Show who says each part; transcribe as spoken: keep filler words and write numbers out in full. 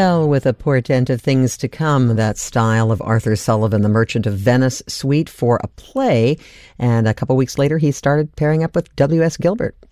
Speaker 1: Well, with a portent of things to come, that style of Arthur Sullivan, The Merchant of Venice suite for a play. And a couple weeks later, he started pairing up with W S. Gilbert.